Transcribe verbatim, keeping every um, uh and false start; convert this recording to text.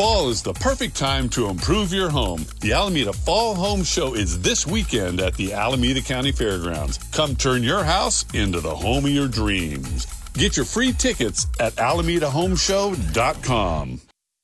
Fall is the perfect time to improve your home. The Alameda Fall Home Show is this weekend at the Alameda County Fairgrounds. Come turn your house into the home of your dreams. Get your free tickets at alameda home show dot com.